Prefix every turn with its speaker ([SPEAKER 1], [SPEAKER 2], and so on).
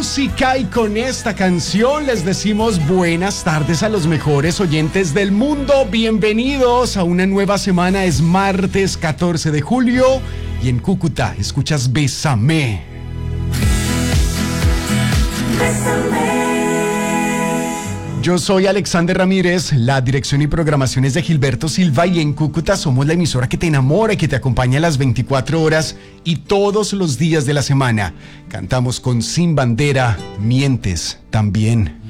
[SPEAKER 1] música y con esta canción les decimos buenas tardes a los mejores oyentes del mundo. Bienvenidos a una nueva semana. Es martes 14 de julio y en Cúcuta escuchas Bésame. Yo soy Alexander Ramírez, la dirección y programación es de Gilberto Silva y en Cúcuta somos la emisora que te enamora y que te acompaña a las 24 horas y todos los días de la semana. Cantamos con Sin Bandera, Mientes también.